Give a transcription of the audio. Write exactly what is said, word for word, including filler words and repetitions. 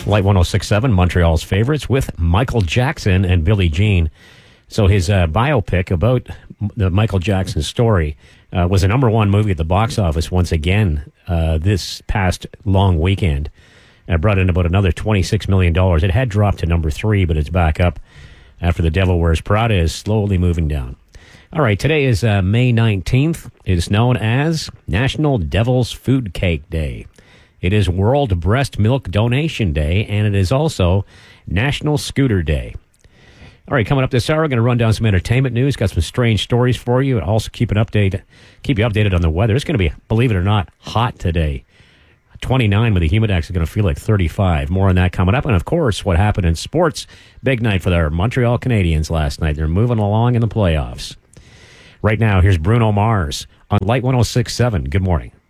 Light one oh six point seven, Montreal's favorites, with Michael Jackson and Billie Jean. So his uh, biopic about the Michael Jackson story uh, was a number one movie at the box office once again uh, this past long weekend. It brought in about another twenty-six million dollars. It had dropped to number three, but it's back up after The Devil Wears Prada is slowly moving down. All right, today is uh, May nineteenth. It is known as National Devil's Food Cake Day. It is World Breast Milk Donation Day, and it is also National Scooter Day. All right, coming up this hour, we're going to run down some entertainment news. Got some strange stories for you, and also keep an update, keep you updated on the weather. It's going to be, believe it or not, hot today. twenty-nine with a humidex is going to feel like thirty-five. More on that coming up, and of course, what happened in sports. Big night for their Montreal Canadiens last night. They're moving along in the playoffs. Right now, here's Bruno Mars on Light one oh six point seven. Good morning.